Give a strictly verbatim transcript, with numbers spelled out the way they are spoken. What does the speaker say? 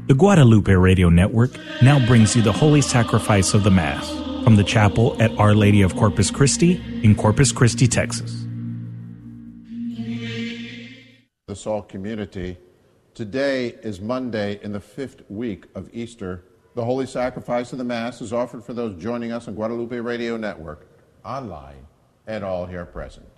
The Guadalupe Radio Network now brings you the Holy Sacrifice of the Mass from the chapel at Our Lady of Corpus Christi in Corpus Christi, Texas. The Salt community, today is Monday in the fifth week of Easter. The Holy Sacrifice of the Mass is offered for those joining us on Guadalupe Radio Network, online, and all here present.